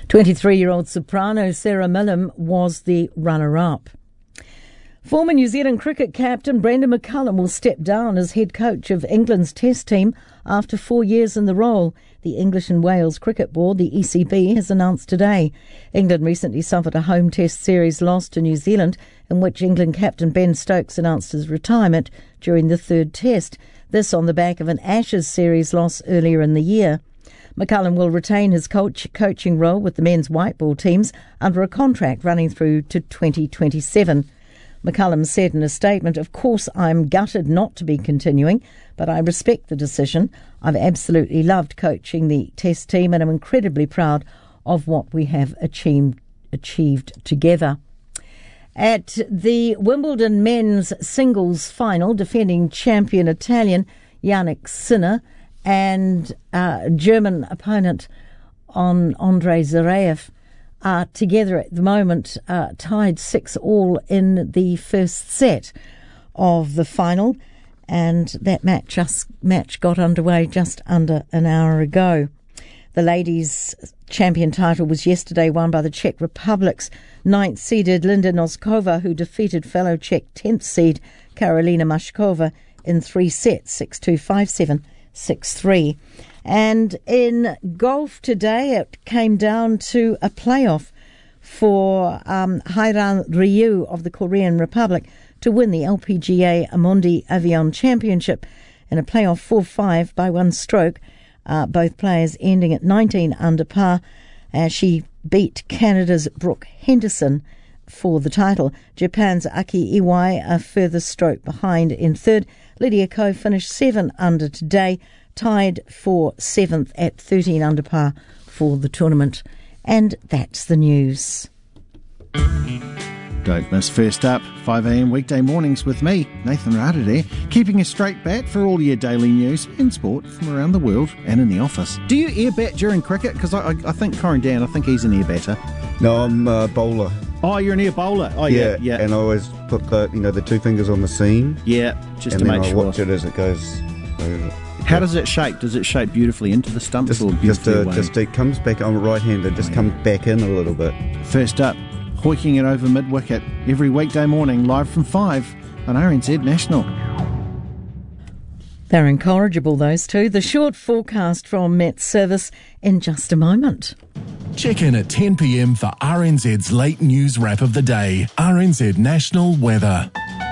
23-year-old soprano Sarah Millam was the runner-up. Former New Zealand cricket captain Brendon McCullum will step down as head coach of England's Test team after 4 years in the role. The English and Wales Cricket Board, the ECB, has announced today. England recently suffered a home Test series loss to New Zealand, in which England captain Ben Stokes announced his retirement during the third Test. This on the back of an Ashes series loss earlier in the year. McCullum will retain his coaching role with the men's white ball teams under a contract running through to 2027. McCullum said in a statement, "Of course, I'm gutted not to be continuing, but I respect the decision. I've absolutely loved coaching the Test team and I'm incredibly proud of what we have achieved together." At the Wimbledon men's singles final, defending champion Italian Yannick Sinner and German opponent Andrei Zverev are together at the moment, tied 6-6 in the first set of the final, and that match got underway just under an hour ago. The ladies' champion title was yesterday won by the Czech Republic's 9th-seeded Linda Noskova, who defeated fellow Czech 10th seed Karolina Mashkova in 3 sets, 6-2, 5-7, 6-3. And in golf today, it came down to a playoff for Hairan Ryu of the Korean Republic to win the LPGA Amundi Avion Championship in a playoff 4-5 by one stroke, both players ending at 19 under par. She beat Canada's Brooke Henderson for the title. Japan's Aki Iwai a further stroke behind in third. Lydia Ko finished 7 under today, tied for 7th at 13 under par for the tournament. And that's the news. Don't miss First Up, 5am weekday mornings with me, Nathan Rada, keeping a straight bat for all your daily news and sport from around the world and in the office. Do you air bat during cricket? Because I think Corin Dan, I think he's an air batter. No, I'm a bowler. Oh, you're an air bowler. Oh, yeah. And I always put the 2 fingers on the seam. Yeah, just and to make sure. And then I watch it as it goes. How does it shape? Does it shape beautifully into the stumps or beautifully away? It comes back. I'm right-handed. Comes back in a little bit. First Up, hoiking it over mid-wicket every weekday morning, live from 5 on RNZ National. They're incorrigible, those two. The short forecast from Met Service in just a moment. Check in at 10 p.m. for RNZ's late news wrap of the day. RNZ National Weather.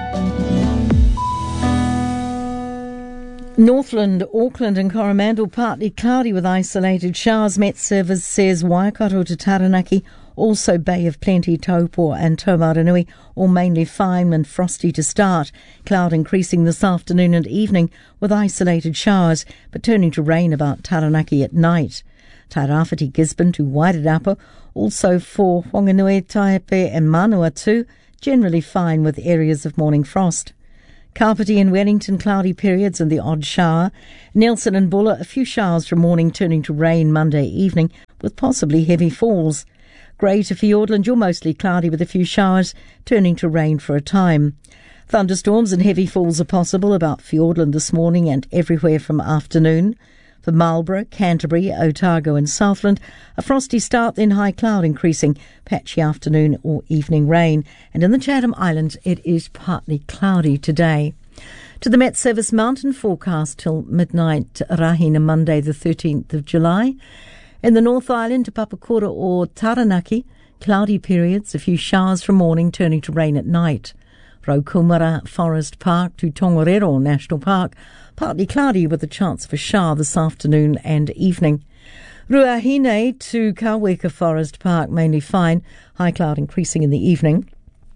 Northland, Auckland and Coromandel partly cloudy with isolated showers. Met Service says Waikato to Taranaki, also Bay of Plenty, Taupo and Taumarunui, all mainly fine and frosty to start. Cloud increasing this afternoon and evening with isolated showers, but turning to rain about Taranaki at night. Tairāwhiti, Gisborne to Wairarapa, also for Whanganui, Taipei and Manawatu, generally fine with areas of morning frost. Kapiti and Wellington, cloudy periods and the odd shower. Nelson and Buller, a few showers from morning turning to rain Monday evening with possibly heavy falls. Grey to Fiordland, you're mostly cloudy with a few showers turning to rain for a time. Thunderstorms and heavy falls are possible about Fiordland this morning and everywhere from afternoon. For Marlborough, Canterbury, Otago and Southland, a frosty start, then high cloud increasing, patchy afternoon or evening rain. And in the Chatham Islands, it is partly cloudy today. To the Met Service mountain forecast till midnight, Rahina, Monday the 13th of July. In the North Island to Papakura or Taranaki, cloudy periods, a few showers from morning turning to rain at night. Raukumara Forest Park to Tongariro National Park, partly cloudy with a chance of a shower this afternoon and evening. Ruahine to Kaweka Forest Park, mainly fine, high cloud increasing in the evening.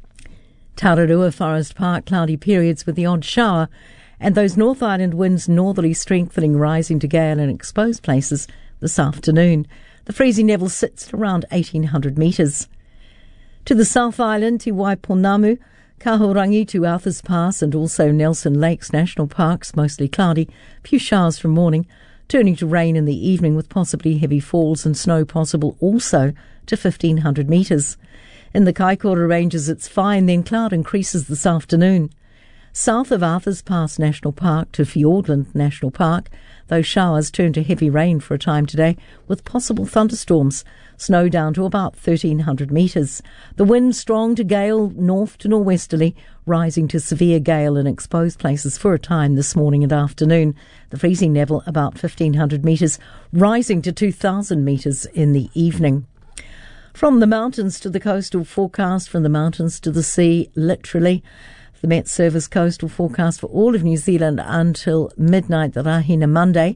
Tararua Forest Park, cloudy periods with the odd shower, and those North Island winds northerly strengthening, rising to gale in exposed places this afternoon. The freezing level sits at around 1,800 metres. To the South Island, to Waiponamu, Kahurangi to Arthur's Pass and also Nelson Lakes National Parks, mostly cloudy, few showers from morning, turning to rain in the evening with possibly heavy falls and snow possible also to 1,500 metres. In the Kaikoura Ranges it's fine, then cloud increases this afternoon. South of Arthurs Pass National Park to Fiordland National Park, those showers turn to heavy rain for a time today with possible thunderstorms. Snow down to about 1,300 metres. The wind strong to gale north to nor'westerly, rising to severe gale in exposed places for a time this morning and afternoon. The freezing level about 1,500 metres, rising to 2,000 metres in the evening. From the mountains to the coastal forecast, from the mountains to the sea, literally. The Met Service coastal forecast for all of New Zealand until midnight, the Rahina Monday.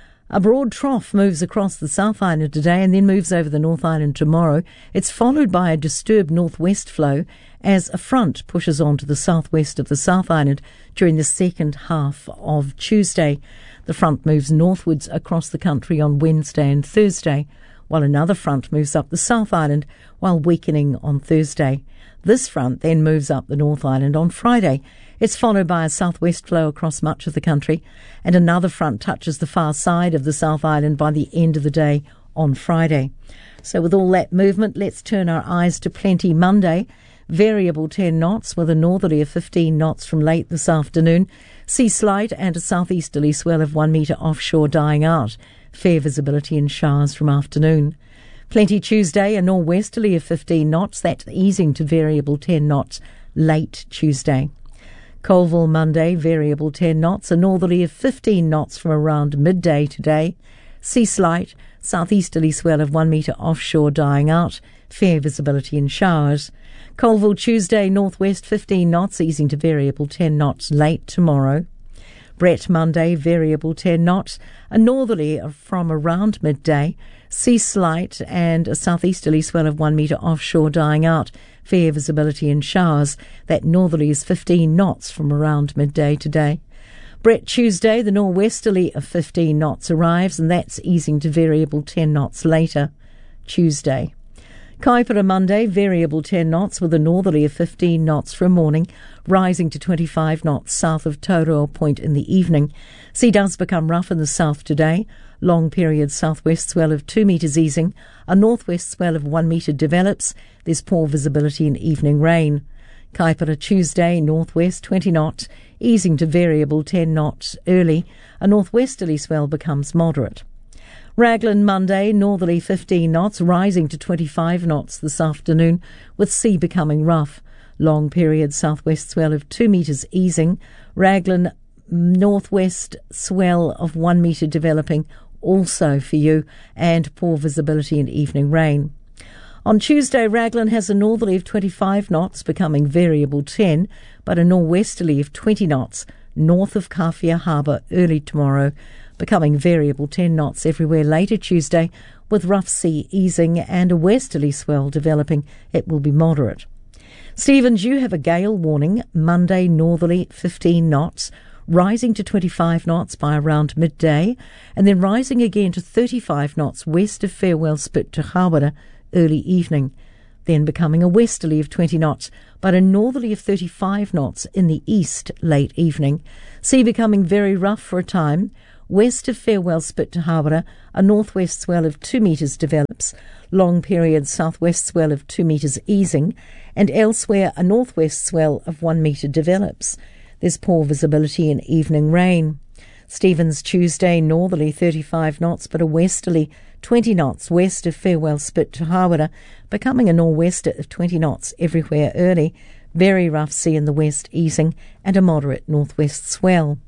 A broad trough moves across the South Island today and then moves over the North Island tomorrow. It's followed by a disturbed northwest flow as a front pushes on to the southwest of the South Island during the second half of Tuesday. The front moves northwards across the country on Wednesday and Thursday, while another front moves up the South Island while weakening on Thursday. This front then moves up the North Island on Friday. It's followed by a southwest flow across much of the country, and another front touches the far side of the South Island by the end of the day on Friday. So with all that movement, let's turn our eyes to Plenty Monday. Variable 10 knots with a northerly of 15 knots from late this afternoon. Sea slight and a southeasterly swell of 1 metre offshore dying out. Fair visibility and showers from afternoon. Plenty Tuesday, a nor'westerly of 15 knots. That's easing to variable 10 knots late Tuesday. Colville Monday, variable 10 knots, a northerly of 15 knots from around midday today. Sea slight, southeasterly swell of 1 metre offshore dying out. Fair visibility and showers. Colville Tuesday, northwest 15 knots, easing to variable 10 knots late tomorrow. Brett Monday, variable 10 knots, a northerly from around midday. Sea slight and a southeasterly swell of 1 metre offshore dying out. Fair visibility and showers. That northerly is 15 knots from around midday today. Brett Tuesday, the nor'westerly of 15 knots arrives, and that's easing to variable 10 knots later Tuesday. Kaipara Monday, variable 10 knots with a northerly of 15 knots from morning, rising to 25 knots south of Taurua Point in the evening. Sea does become rough in the south today. Long period southwest swell of 2 metres easing. A northwest swell of 1 metre develops. There's poor visibility and evening rain. Kaipara Tuesday, northwest 20 knots, easing to variable 10 knots early. A northwesterly swell becomes moderate. Raglan Monday, northerly 15 knots, rising to 25 knots this afternoon, with sea becoming rough. Long period southwest swell of 2 metres easing. Raglan northwest swell of 1 metre developing also for you, and poor visibility and evening rain. On Tuesday, Raglan has a northerly of 25 knots, becoming variable 10, but a nor'westerly of 20 knots north of Kawhia Harbour early tomorrow, becoming variable 10 knots everywhere later Tuesday, with rough sea easing and a westerly swell developing. It will be moderate. Stevens, you have a gale warning. Monday, northerly 15 knots, rising to 25 knots by around midday, and then rising again to 35 knots west of Farewell Spit to Hawera early evening, then becoming a westerly of 20 knots, but a northerly of 35 knots in the east late evening. Sea becoming very rough for a time. West of Farewell Spit to Hawera, a northwest swell of 2 metres develops, long period southwest swell of 2 metres easing, and elsewhere a northwest swell of 1 metre develops. There's poor visibility and evening rain. Stevens Tuesday, northerly 35 knots, but a westerly 20 knots west of Farewell Spit to Hawera, becoming a nor'wester of 20 knots everywhere early. Very rough sea in the west easing, and a moderate northwest swell.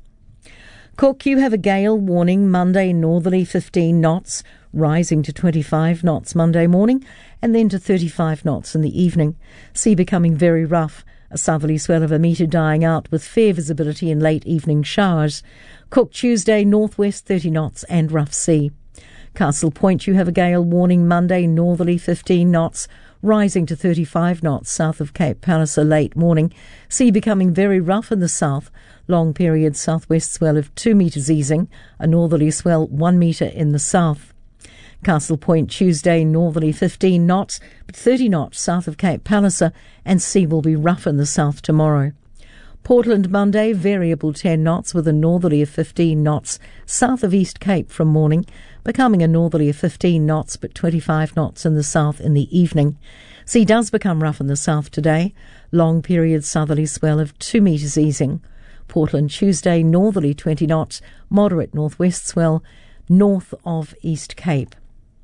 Cook, you have a gale warning. Monday, northerly 15 knots, rising to 25 knots Monday morning, and then to 35 knots in the evening. Sea becoming very rough. A southerly swell of 1 metre dying out with fair visibility and late evening showers. Cook Tuesday, northwest 30 knots and rough sea. Castle Point, you have a gale warning. Monday, northerly 15 knots, rising to 35 knots south of Cape Palliser late morning. Sea becoming very rough in the south. Long period southwest swell of 2 metres easing. A northerly swell 1 metre in the south. Castle Point Tuesday, northerly 15 knots, but 30 knots south of Cape Palliser, and sea will be rough in the south tomorrow. Portland Monday, variable 10 knots with a northerly of 15 knots south of East Cape from morning, becoming a northerly of 15 knots but 25 knots in the south in the evening. Sea does become rough in the south today. Long period southerly swell of 2 metres easing. Portland Tuesday, northerly 20 knots, moderate northwest swell, north of East Cape.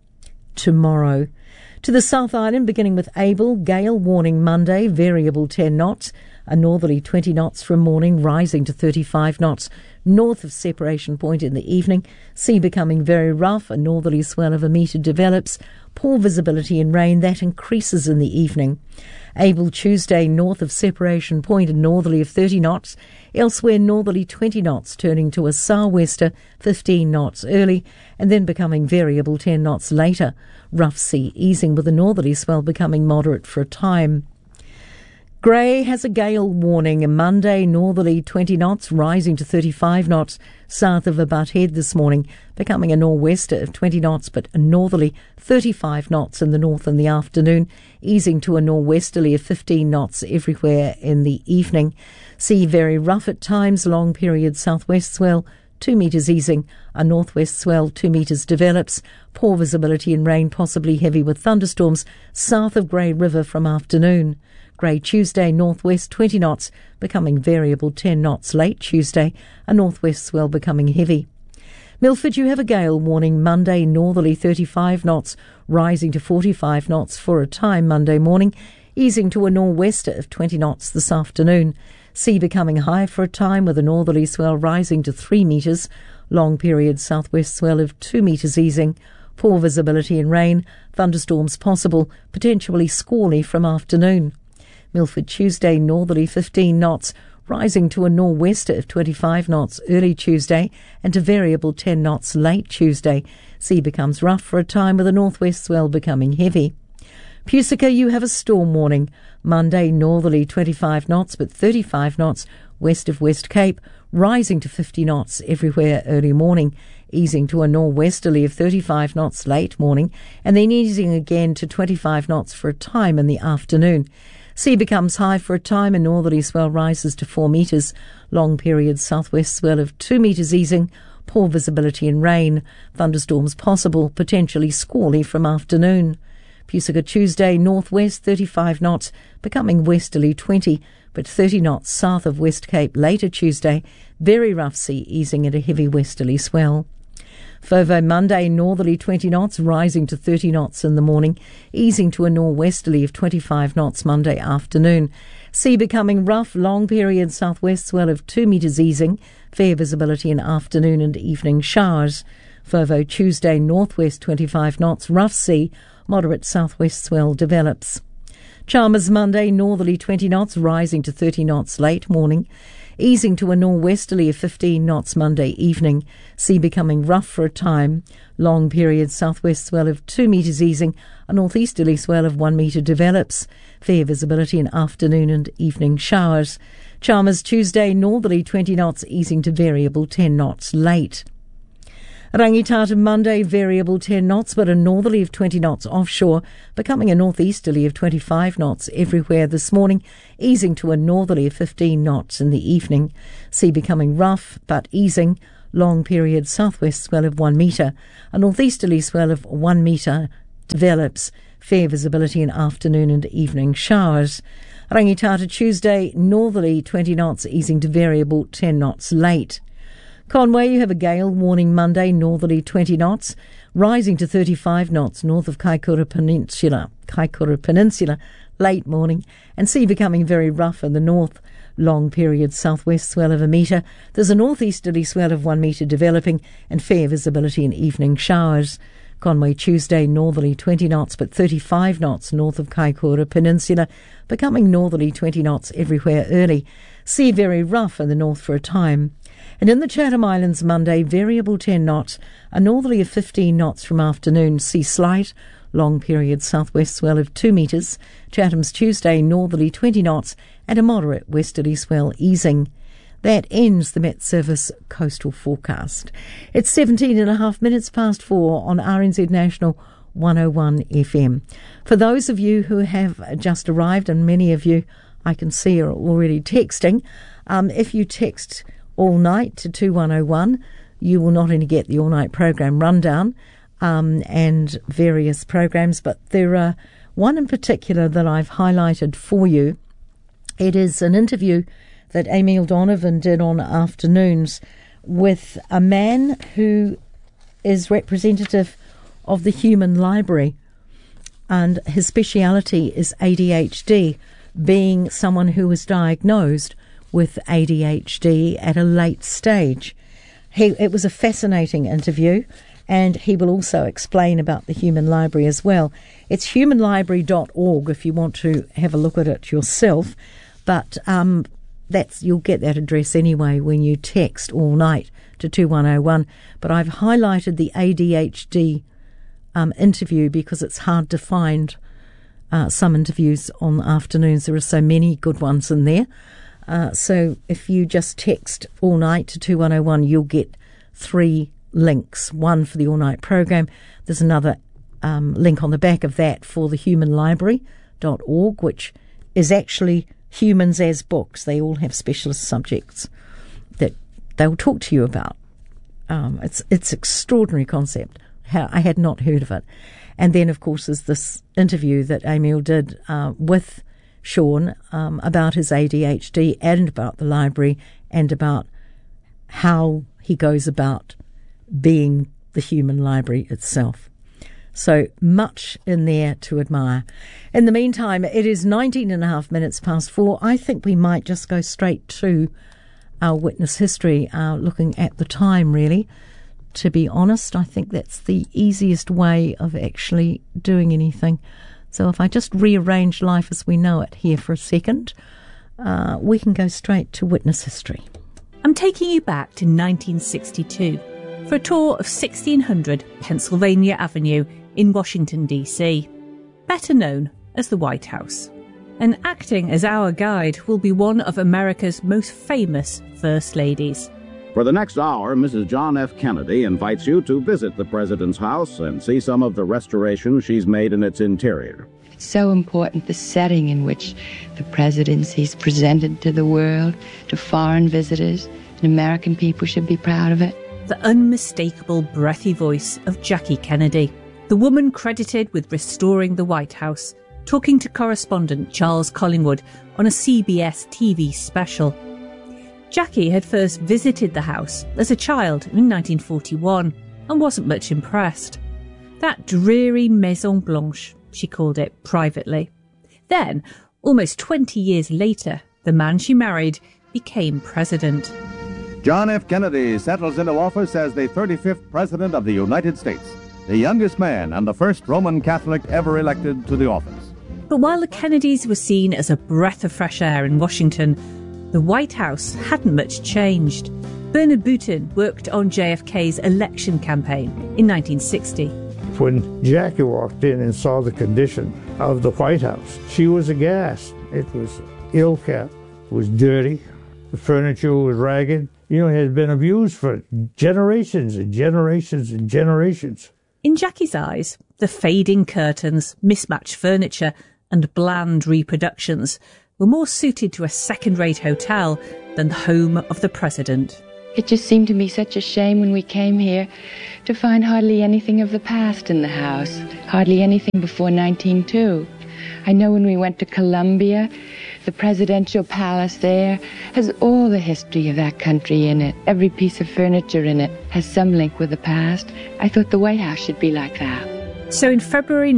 Tomorrow, to the South Island, beginning with Abel, gale warning Monday, variable 10 knots, a northerly 20 knots from morning, rising to 35 knots north of Separation Point in the evening. Sea becoming very rough, a northerly swell of a metre develops, poor visibility and rain, that increases in the evening. Abel Tuesday, north of Separation Point, a northerly of 30 knots. Elsewhere, northerly 20 knots, turning to a sou'wester 15 knots early, and then becoming variable 10 knots later. Rough sea easing with a northerly swell becoming moderate for a time. Grey has a gale warning. Monday, northerly 20 knots, rising to 35 knots south of Abut Head this morning, becoming a nor'wester of 20 knots, but a northerly 35 knots in the north in the afternoon, easing to a nor'westerly of 15 knots everywhere in the evening. Sea very rough at times, long period southwest swell, 2 metres easing, a northwest swell 2 metres develops, poor visibility and rain possibly heavy with thunderstorms south of Grey River from afternoon. Grey Tuesday, northwest 20 knots, becoming variable 10 knots late Tuesday, a northwest swell becoming heavy. Milford, you have a gale warning Monday, northerly 35 knots, rising to 45 knots for a time Monday morning, easing to a nor'wester of 20 knots this afternoon. Sea becoming high for a time with a northerly swell rising to 3 metres, long period southwest swell of 2 metres easing, poor visibility and rain, thunderstorms possible, potentially squally from afternoon. Milford Tuesday, northerly 15 knots, rising to a nor'wester of 25 knots early Tuesday and to variable 10 knots late Tuesday. Sea becomes rough for a time with a northwest swell becoming heavy. Pusica, you have a storm warning. Monday, northerly 25 knots but 35 knots west of West Cape, rising to 50 knots everywhere early morning, easing to a nor'westerly of 35 knots late morning, and then easing again to 25 knots for a time in the afternoon. Sea becomes high for a time, and northerly swell rises to 4 metres. Long period southwest swell of 2 metres easing, poor visibility and rain. Thunderstorms possible, potentially squally from afternoon. Pusica Tuesday, northwest 35 knots, becoming westerly 20, but 30 knots south of West Cape later Tuesday. Very rough sea easing at a heavy westerly swell. Fovo Monday, northerly 20 knots, rising to 30 knots in the morning, easing to a nor'westerly of 25 knots Monday afternoon. Sea becoming rough, long period southwest swell of 2 metres easing, fair visibility in afternoon and evening showers. Fovo Tuesday, northwest 25 knots, rough sea, moderate southwest swell develops. Chalmers Monday, northerly 20 knots, rising to 30 knots late morning, easing to a nor'westerly of 15 knots Monday evening. Sea becoming rough for a time. Long period southwest swell of 2 metres easing, a northeasterly swell of 1 metre develops. Fair visibility in afternoon and evening showers. Chalmers Tuesday, northerly 20 knots, easing to variable 10 knots late. Rangitata Monday, variable 10 knots, but a northerly of 20 knots offshore, becoming a northeasterly of 25 knots everywhere this morning, easing to a northerly of 15 knots in the evening. Sea becoming rough, but easing. Long period southwest swell of 1 metre. A northeasterly swell of 1 metre develops. Fair visibility in afternoon and evening showers. Rangitata Tuesday, northerly 20 knots, easing to variable 10 knots late. Conway, you have a gale warning Monday, northerly 20 knots, rising to 35 knots north of Kaikoura Peninsula, late morning, and sea becoming very rough in the north. Long period southwest swell of 1 metre. There's a northeasterly swell of 1 metre developing, and fair visibility in evening showers. Conway Tuesday, northerly 20 knots but 35 knots north of Kaikoura Peninsula, becoming northerly 20 knots everywhere early. Sea very rough in the north for a time. And in the Chatham Islands Monday, variable 10 knots, a northerly of 15 knots from afternoon, sea slight, long period southwest swell of 2 metres. Chatham's Tuesday, northerly 20 knots, and a moderate westerly swell easing. That ends the Met Service coastal forecast. It's 17.5 minutes past 4 on RNZ National 101 FM. For those of you who have just arrived, and many of you I can see are already texting, if you text all night to 2101, you will not only get the all-night program rundown and various programs, but there are one in particular that I've highlighted for you. It is an interview that Emil Donovan did on Afternoons with a man who is representative of the Human Library, and his speciality is ADHD, being someone who was diagnosed with ADHD at a late stage. It was a fascinating interview, and he will also explain about the Human Library as well. It's humanlibrary.org if you want to have a look at it yourself, but you'll get that address anyway when you text all night to 2101. But I've highlighted the ADHD interview because it's hard to find some interviews on Afternoons. There are so many good ones in there. So if you just text all night to 2101, you'll get 3 links. One for the all night program. There's another link on the back of that for the humanlibrary.org, which is actually humans as books. They all have specialist subjects that they'll talk to you about. It's extraordinary concept. I had not heard of it. And then, of course, there's this interview that Emil did with Sean about his ADHD and about the library and about how he goes about being the Human Library itself. So much in there to admire. In the meantime, it is 4:19. I think we might just go straight to our witness history, looking at the time, really. To be honest, I think that's the easiest way of actually doing anything. So if I just rearrange life as we know it here for a second, we can go straight to witness history. I'm taking you back to 1962 for a tour of 1600 Pennsylvania Avenue in Washington, D.C., better known as the White House. And acting as our guide will be one of America's most famous First Ladies. For the next hour, Mrs. John F. Kennedy invites you to visit the President's house and see some of the restorations she's made in its interior. It's so important, the setting in which the presidency is presented to the world, to foreign visitors, and American people should be proud of it. The unmistakable, breathy voice of Jackie Kennedy, the woman credited with restoring the White House, talking to correspondent Charles Collingwood on a CBS TV special. Jackie had first visited the house as a child in 1941 and wasn't much impressed. That dreary Maison Blanche, she called it privately. Then, almost 20 years later, the man she married became president. John F. Kennedy settles into office as the 35th President of the United States, the youngest man and the first Roman Catholic ever elected to the office. But while the Kennedys were seen as a breath of fresh air in Washington, the White House hadn't much changed. Bernard Boutin worked on JFK's election campaign in 1960. When Jackie walked in and saw the condition of the White House, she was aghast. It was ill-kept, it was dirty, the furniture was ragged. It had been abused for generations and generations and generations. In Jackie's eyes, the fading curtains, mismatched furniture, and bland reproductions were more suited to a second-rate hotel than the home of the president. It just seemed to me such a shame when we came here to find hardly anything of the past in the house, hardly anything before 1902. I know when we went to Columbia, the presidential palace there has all the history of that country in it. Every piece of furniture in it has some link with the past. I thought the White House should be like that. So in February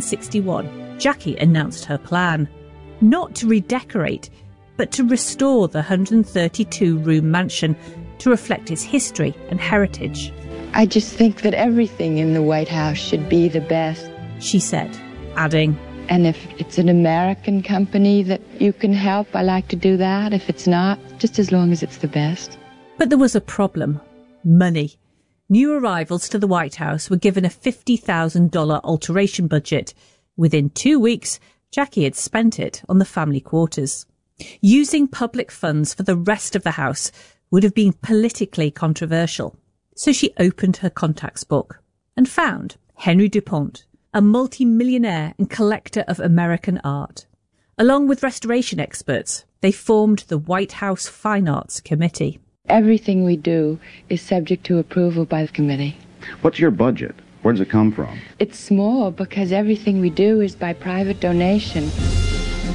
1961, Jackie announced her plan. Not to redecorate, but to restore the 132-room mansion to reflect its history and heritage. I just think that everything in the White House should be the best, she said, adding, and if it's an American company that you can help, I like to do that. If it's not, just as long as it's the best. But there was a problem. Money. New arrivals to the White House were given a $50,000 alteration budget. Within 2 weeks, Jackie had spent it on the family quarters. Using public funds for the rest of the house would have been politically controversial. So she opened her contacts book and found Henry DuPont, a multi-millionaire and collector of American art. Along with restoration experts, they formed the White House Fine Arts Committee. Everything we do is subject to approval by the committee. What's your budget? Where does it come from? It's small because everything we do is by private donation.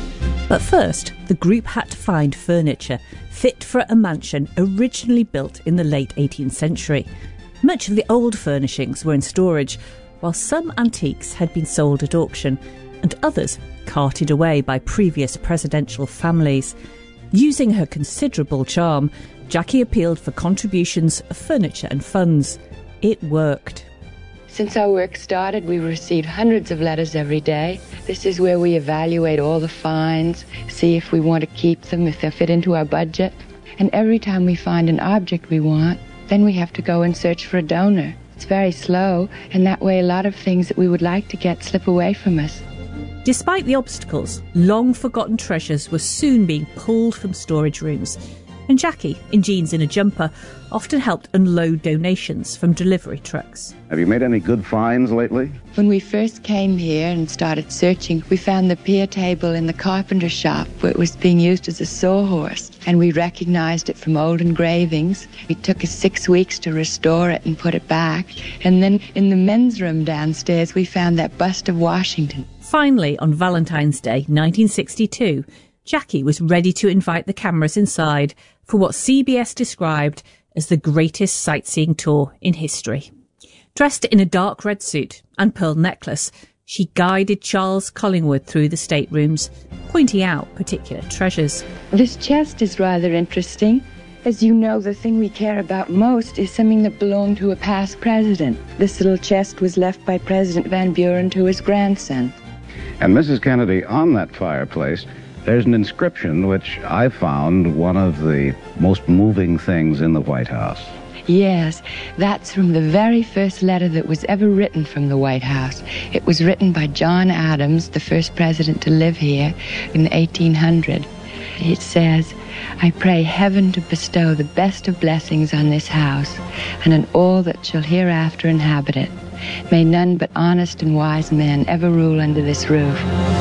But first, the group had to find furniture fit for a mansion originally built in the late 18th century. Much of the old furnishings were in storage, while some antiques had been sold at auction and others carted away by previous presidential families. Using her considerable charm, Jackie appealed for contributions of furniture and funds. It worked. Since our work started, we received hundreds of letters every day. This is where we evaluate all the finds, see if we want to keep them, if they fit into our budget. And every time we find an object we want, then we have to go and search for a donor. It's very slow, and that way a lot of things that we would like to get slip away from us. Despite the obstacles, long-forgotten treasures were soon being pulled from storage rooms. And Jackie, in jeans and a jumper, often helped unload donations from delivery trucks. Have you made any good finds lately? When we first came here and started searching, we found the pier table in the carpenter shop where it was being used as a sawhorse, and we recognized it from old engravings. It took us 6 weeks to restore it and put it back. And then in the men's room downstairs, we found that bust of Washington. Finally, on Valentine's Day, 1962, Jackie was ready to invite the cameras inside for what CBS described as the greatest sightseeing tour in history. Dressed in a dark red suit and pearl necklace, she guided Charles Collingwood through the staterooms, pointing out particular treasures. This chest is rather interesting. As you know, the thing we care about most is something that belonged to a past president. This little chest was left by President Van Buren to his grandson. And Mrs. Kennedy, on that fireplace, there's an inscription which I found one of the most moving things in the White House. Yes, that's from the very first letter that was ever written from the White House. It was written by John Adams, the first president to live here in 1800. It says, "I pray heaven to bestow the best of blessings on this house and on all that shall hereafter inhabit it. May none but honest and wise men ever rule under this roof."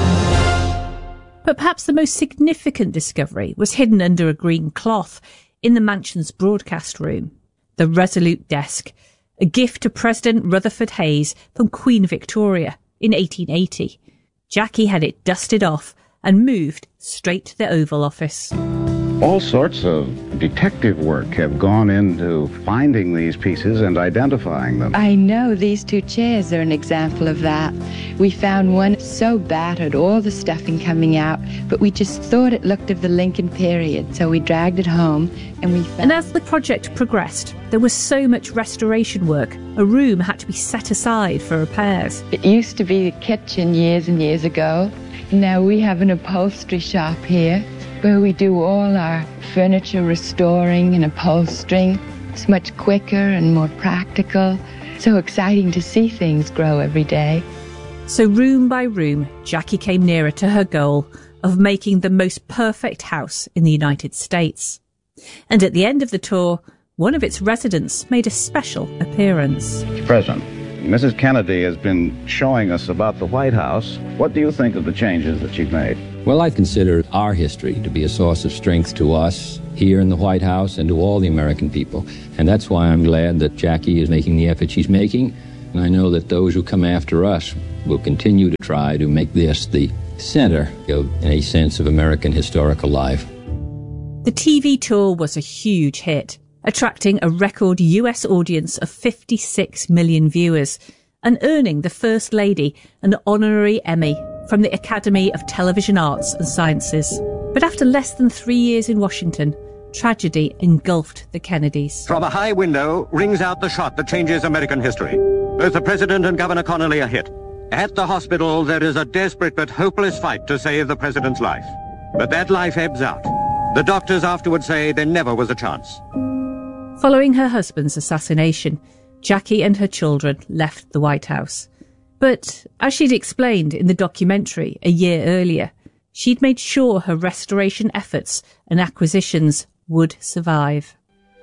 But perhaps the most significant discovery was hidden under a green cloth in the mansion's broadcast room. The Resolute desk, a gift to President Rutherford Hayes from Queen Victoria in 1880. Jackie had it dusted off and moved straight to the Oval Office. All sorts of detective work have gone into finding these pieces and identifying them. I know, these two chairs are an example of that. We found one so battered, all the stuffing coming out, but we just thought it looked of the Lincoln period, so we dragged it home and we found... And as the project progressed, there was so much restoration work, a room had to be set aside for repairs. It used to be the kitchen years and years ago. Now we have an upholstery shop here, where we do all our furniture restoring and upholstering. It's much quicker and more practical. So exciting to see things grow every day. So room by room, Jackie came nearer to her goal of making the most perfect house in the United States. And at the end of the tour, one of its residents made a special appearance. President, Mrs. Kennedy has been showing us about the White House. What do you think of the changes that she's made? Well, I consider our history to be a source of strength to us here in the White House and to all the American people. And that's why I'm glad that Jackie is making the effort she's making. And I know that those who come after us will continue to try to make this the center of, in a sense, of American historical life. The TV tour was a huge hit, attracting a record US audience of 56 million viewers and earning the First Lady an honorary Emmy from the Academy of Television Arts and Sciences. But after less than 3 years in Washington, tragedy engulfed the Kennedys. From a high window rings out the shot that changes American history. Both the President and Governor Connolly are hit. At the hospital, there is a desperate but hopeless fight to save the President's life. But that life ebbs out. The doctors afterwards say there never was a chance. Following her husband's assassination, Jackie and her children left the White House. But, as she'd explained in the documentary a year earlier, she'd made sure her restoration efforts and acquisitions would survive.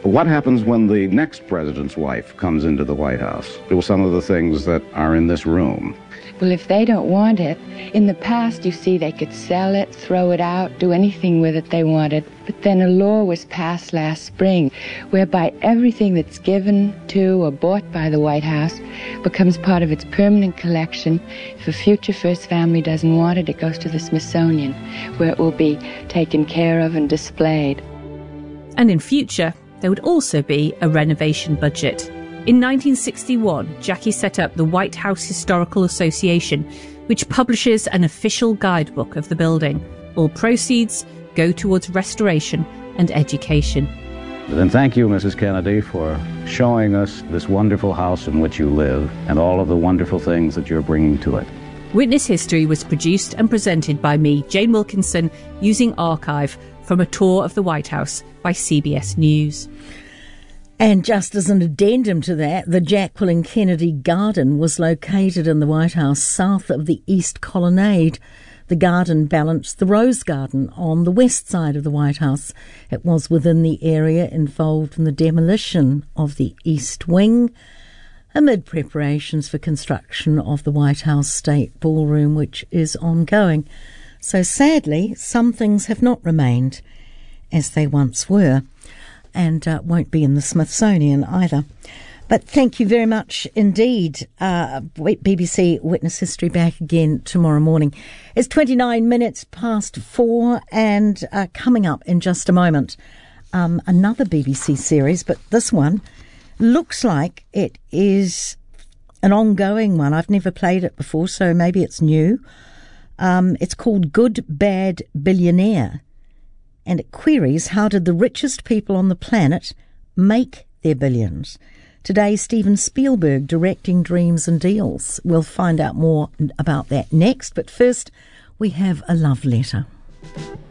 What happens when the next president's wife comes into the White House? Do some of the things that are in this room. Well, if they don't want it, in the past, you see, they could sell it, throw it out, do anything with it they wanted. But then a law was passed last spring whereby everything that's given to or bought by the White House becomes part of its permanent collection. If a future First Family doesn't want it, it goes to the Smithsonian, where it will be taken care of and displayed. And in future, there would also be a renovation budget. In 1961, Jackie set up the White House Historical Association, which publishes an official guidebook of the building. All proceeds go towards restoration and education. And thank you, Mrs. Kennedy, for showing us this wonderful house in which you live and all of the wonderful things that you're bringing to it. Witness History was produced and presented by me, Jane Wilkinson, using archive from a tour of the White House by CBS News. And just as an addendum to that, the Jacqueline Kennedy Garden was located in the White House south of the East Colonnade. The garden balanced the Rose Garden on the west side of the White House. It was within the area involved in the demolition of the East Wing, amid preparations for construction of the White House State Ballroom, which is ongoing. So sadly, some things have not remained as they once were, and won't be in the Smithsonian either. But thank you very much indeed. BBC Witness History back again tomorrow morning. It's 29 minutes past 4, and coming up in just a moment, another BBC series, but this one looks like it is an ongoing one. I've never played it before, so maybe it's new. It's called Good Bad Billionaire, and it queries how did the richest people on the planet make their billions. Today, Steven Spielberg directing Dreams and Deals. We'll find out more about that next, but first we have a love letter.